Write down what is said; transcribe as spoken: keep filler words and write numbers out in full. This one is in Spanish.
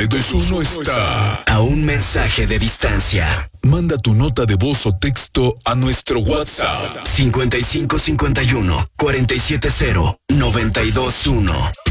Redes uno está a un mensaje de distancia. Manda tu nota de voz o texto a nuestro WhatsApp cincuenta y cinco cincuenta y uno cuarenta y siete cero noventa y dos uno.